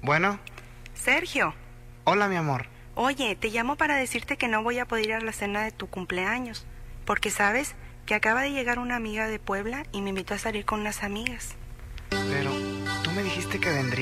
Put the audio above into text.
Bueno, Sergio, hola mi amor. oye, te llamo para decirte que no voy a poder ir a la cena de tu cumpleaños, porque sabes que acaba de llegar una amiga de Puebla y me invitó a salir con unas amigas. Pero tú me dijiste que vendría.